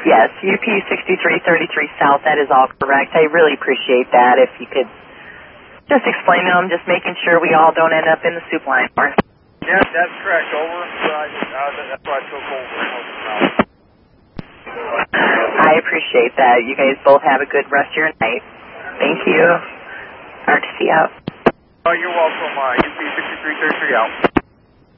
Yes, UP 6333 South, that is all correct. I really appreciate that. If you could just explain to them, just making sure we all don't end up in the soup line. Yes, that's correct. Over. That's why I took over. I appreciate that. You guys both have a good rest of your night. Thank you. RTC out. Oh, you're welcome. UP 6333 out.